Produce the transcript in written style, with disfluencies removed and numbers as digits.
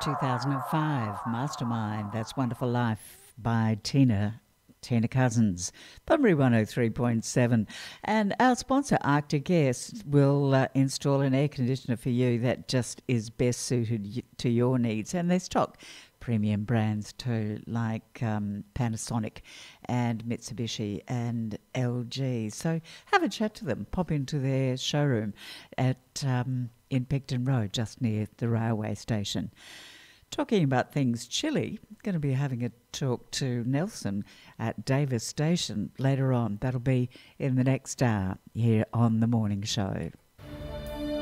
2005, Mastermind, That's Wonderful Life by Tina Cousins, Bunbury 103.7. And our sponsor, Arctic Air, will install an air conditioner for you that just is best suited to your needs. And they stock premium brands too, like Panasonic and Mitsubishi and LG. So have a chat to them. Pop into their showroom at in Picton Road, just near the railway station. Talking about things chilly, going to be having a talk to Nelson at Davis Station later on. That'll be in the next hour here on The Morning Show.